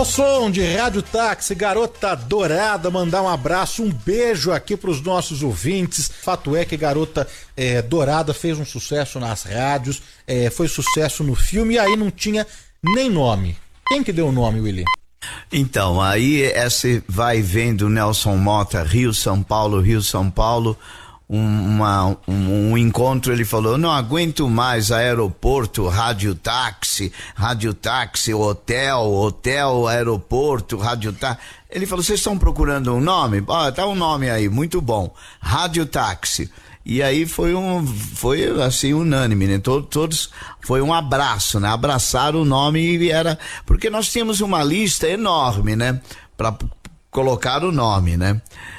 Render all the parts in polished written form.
Ao som de Rádio Táxi, Garota Dourada, mandar um abraço, um beijo aqui pros nossos ouvintes. Fato é que Garota Dourada fez um sucesso nas rádios, foi sucesso no filme e aí não tinha nem nome. Quem que deu o nome, Willy? Então, aí esse vai vendo Nelson Mota, Rio-São Paulo, um encontro, ele falou, não aguento mais aeroporto, rádio táxi, hotel, aeroporto, rádio táxi. Ele falou, vocês estão procurando um nome? Tá um nome aí, muito bom, rádio táxi. E aí foi assim unânime, né? Todos foi um abraço, né? Abraçaram o nome e era, porque nós tínhamos uma lista enorme, né? Para colocar o nome, né?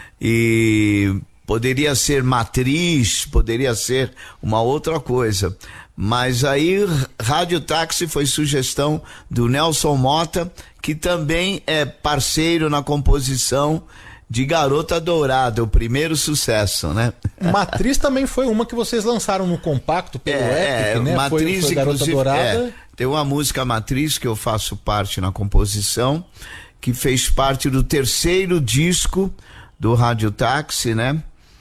E poderia ser Matriz, poderia ser uma outra coisa. Mas aí Rádio Táxi foi sugestão do Nelson Mota, que também é parceiro na composição de Garota Dourada, o primeiro sucesso, né? Matriz também foi uma que vocês lançaram no compacto pelo Epic, né? Matriz, foi Garota Dourada. Tem uma música Matriz que eu faço parte na composição, que fez parte do terceiro disco do Rádio Táxi, né?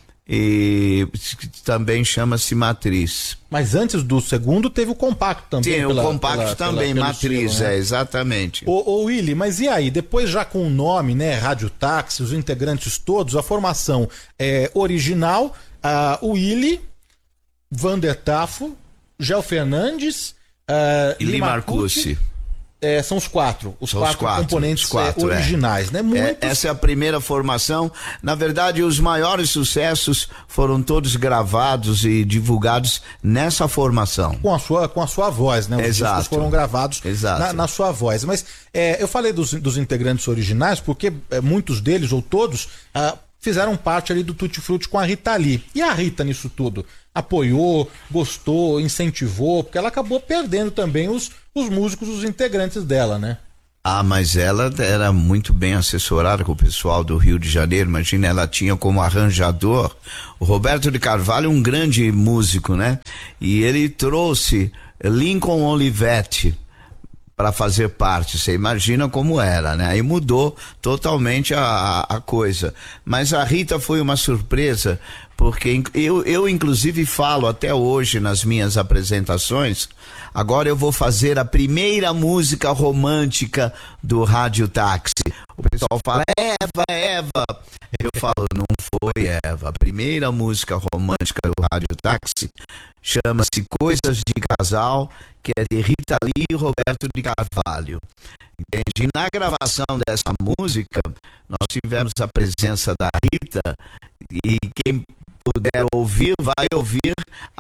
E também chama-se Matriz. Mas antes do segundo teve o compacto também. Sim, o compacto também, Matriz, estilo, né? Exatamente. Ô Willy, mas e aí, depois já com o nome, né, Rádio Táxi, os integrantes todos, a formação original, Willy, Vander Tafo, Gel Fernandes, e Lee Marcucci. São os quatro componentes originais, né? Essa é a primeira formação. Na verdade, os maiores sucessos foram todos gravados e divulgados nessa formação. Com a sua voz, né? Os discos foram gravados na sua voz. Mas eu falei dos integrantes originais porque muitos deles, ou todos, fizeram parte ali do Tutti Frutti com a Rita Lee. E a Rita nisso tudo? Apoiou, gostou, incentivou, porque ela acabou perdendo também os músicos, os integrantes dela, né? Mas ela era muito bem assessorada com o pessoal do Rio de Janeiro. Imagina, ela tinha como arranjador o Roberto de Carvalho, um grande músico, né? E ele trouxe Lincoln Olivetti para fazer parte. Você imagina como era, né? Aí mudou totalmente a coisa. Mas a Rita foi uma surpresa, porque eu inclusive falo até hoje nas minhas apresentações, agora eu vou fazer a primeira música romântica do Rádio Táxi. O pessoal fala, Eva. Eu falo, não foi Eva. A primeira música romântica do Rádio Táxi chama-se Coisas de Casal, que é de Rita Lee e Roberto de Carvalho. Entende? E na gravação dessa música, nós tivemos a presença da Rita, e quem puder ouvir, vai ouvir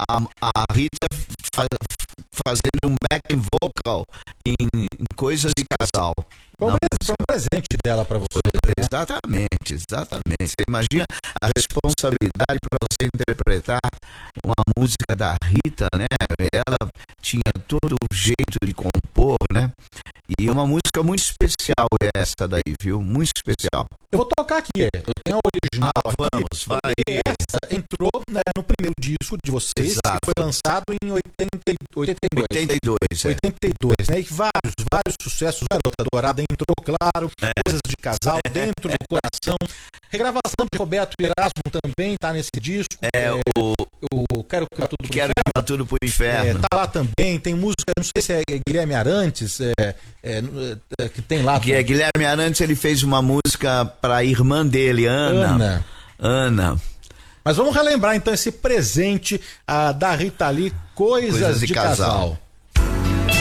a Rita fazendo um backing vocal em Coisas de Casal. Foi um presente dela para você. Né? Exatamente. Você imagina a responsabilidade para você interpretar uma música da Rita, né? Ela tinha todo o jeito de compor, né? E uma música muito especial essa daí, viu? Muito especial. Eu vou tocar aqui, eu tenho a original aqui. Vamos, vai. E essa entrou, né, no primeiro disco de vocês, Exato. que foi lançado em 82. 82, né? E vários sucessos. Garota Dourada entrou, claro, Coisas de Casal, Dentro do Coração. Regravação de Roberto Erasmo também tá nesse disco. O Quero Que Vá Tudo pro Inferno. Tá lá também, tem música, não sei se é Guilherme Arantes, que tem lá. Guilherme Arantes, ele fez uma música pra irmã dele, Ana. Mas vamos relembrar então esse presente da Rita Lee, Coisas de Casal.